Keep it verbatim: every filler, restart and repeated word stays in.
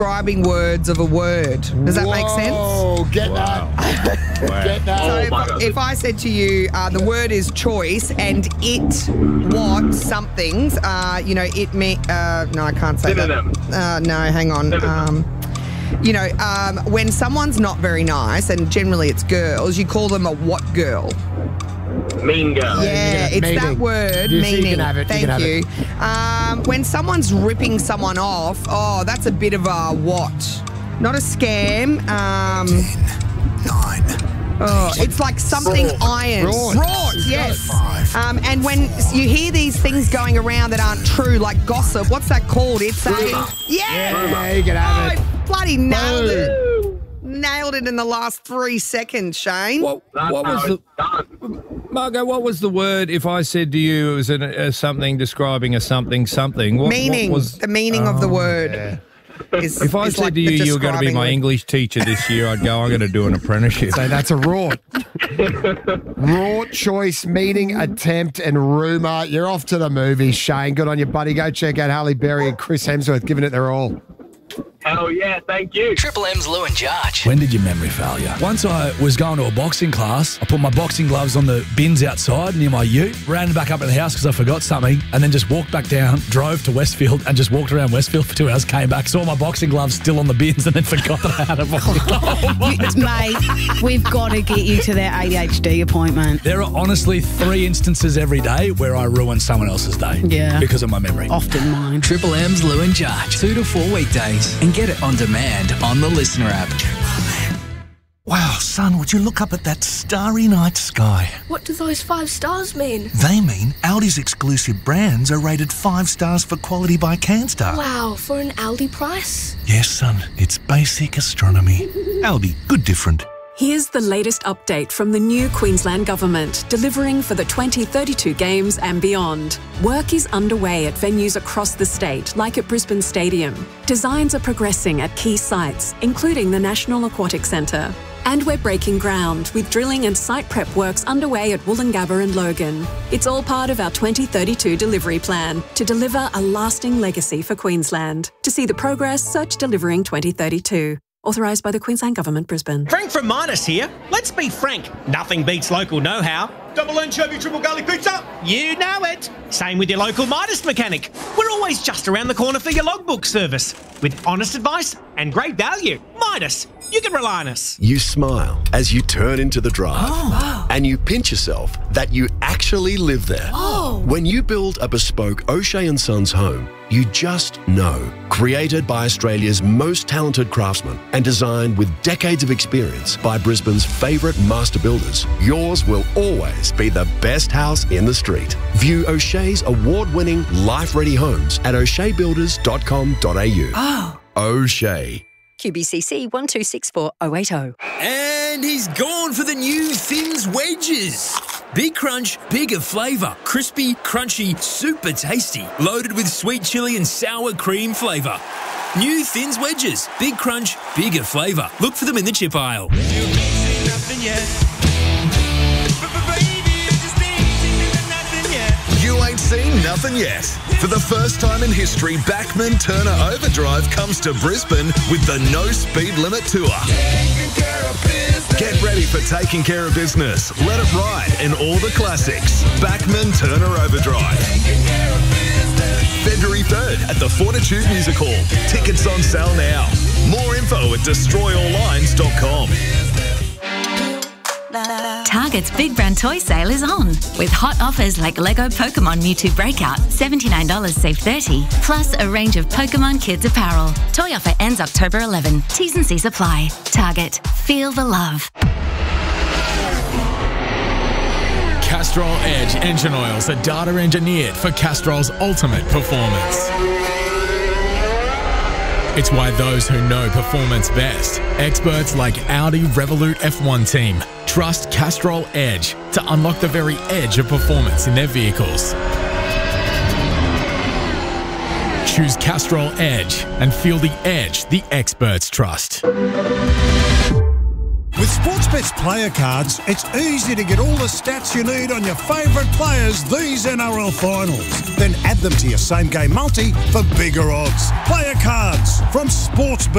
describing words of a word. Does that Whoa, make sense? Oh, get Wow. that. Wow. Get that. So Oh, my if, God. if I said to you, uh, the word is choice, and it, what, somethings, uh, you know, it me. Uh, no, I can't say Synonym. that. Uh, no, hang on. Synonym. Um, you know, um, when someone's not very nice, and generally it's girls, you call them a what girl? Mean girl. Yeah, you it's can have that meaning. word, You see, you meaning. can have it, you Thank can have you. it. Um, when someone's ripping someone off, oh, that's a bit of a what? Not a scam. Um, Nine. oh, it's like something iron. Fraud. Fraud, She's got yes. it. Five. Um, and when you hear these things going around that aren't true, like gossip, what's that called? It's a Rumour. yeah. Yeah, you can have Oh, it. bloody nailed Boom. it. Nailed it in the last three seconds, Shane. What, That's what how was the it's done. Margot? What was the word? If I said to you it was an, a something describing a something something, what, meaning. what was? the meaning of the word. Yeah. Is, If I is said like to the you you were going to be describing my word. English teacher this year, I'd go, I'm going to do an apprenticeship. So that's a raw. Raw choice, meaning, attempt, and rumour. You're off to the movies, Shane. Good on you, buddy. Go check out Halle Berry and Chris Hemsworth giving it their all. Hell yeah, thank you. Triple M's Lou and Jarge. When did your memory fail you? Once I was going to a boxing class, I put my boxing gloves on the bins outside near my ute, ran back up to the house because I forgot something, and then just walked back down, drove to Westfield, and just walked around Westfield for two hours, came back, saw my boxing gloves still on the bins, and then forgot that I had a boxing glove. Mate, we've got to get you to that A D H D appointment. There are honestly three instances every day where I ruin someone else's day. Yeah. Because of my memory. Often mine. Triple M's Lou and Jarge. Two to four weekdays. And get it on demand on the Listener app. Wow, son, would you look up at that starry night sky? What do those five stars mean? They mean Aldi's exclusive brands are rated five stars for quality by CanStar. Wow, for an Aldi price? Yes, son, it's basic astronomy. Aldi, good different. Here's the latest update from the new Queensland Government, delivering for the twenty thirty-two Games and beyond. Work is underway at venues across the state, like at Brisbane Stadium. Designs are progressing at key sites, including the National Aquatic Centre. And we're breaking ground, with drilling and site prep works underway at Woolloongabba and Logan. It's all part of our twenty thirty-two delivery plan to deliver a lasting legacy for Queensland. To see the progress, search Delivering twenty thirty-two. Authorised by the Queensland Government, Brisbane. Frank from Midas here. Let's be frank, nothing beats local know-how. Double anchovy, triple garlic pizza. You know it. Same with your local Midas mechanic. We're always just around the corner for your logbook service. With honest advice and great value. Midas, you can rely on us. You smile as you turn into the drive. Oh. And you pinch yourself that you actually live there. Oh. When you build a bespoke O'Shea and Sons home, you just know. Created by Australia's most talented craftsmen and designed with decades of experience by Brisbane's favourite master builders, yours will always be the best house in the street. View O'Shea's award-winning life-ready homes at o'shea builders dot com dot a u. Oh. O'Shea. Q B C C one two six four oh eight oh. And he's gone for the new Thins wedges. Big crunch, bigger flavour, crispy, crunchy, super tasty, loaded with sweet chilli and sour cream flavour. New Thins wedges, big crunch, bigger flavour. Look for them in the chip aisle. You ain't seen nothing yet. For the first time in history, Bachman Turner Overdrive comes to Brisbane with the No Speed Limit Tour. Get ready for taking care of business. Let it ride in all the classics. Bachman Turner Overdrive. February third at the Fortitude Music Hall. Tickets on sale now. More info at destroy all lines dot com. Target's Big Brand Toy Sale is on, with hot offers like Lego Pokemon Mewtwo Breakout, seventy-nine dollars save thirty dollars, plus a range of Pokemon Kids apparel. Toy offer ends October eleventh. T's and C's apply. Target. Feel the love. Castrol Edge engine oils are data engineered for Castrol's ultimate performance. It's why those who know performance best, experts like Audi Revolut F one team, trust Castrol Edge to unlock the very edge of performance in their vehicles. Choose Castrol Edge and feel the edge the experts trust. With Sportsbet's player cards, it's easy to get all the stats you need on your favourite players these N R L finals. Then add them to your same-game multi for bigger odds. Player cards from Sportsbet.